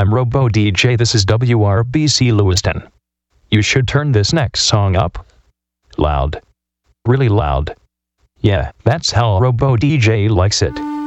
I'm Robo DJ. This is WRBC Lewiston. You should turn this next song up. Loud. Really loud. Yeah, that's how Robo DJ likes it.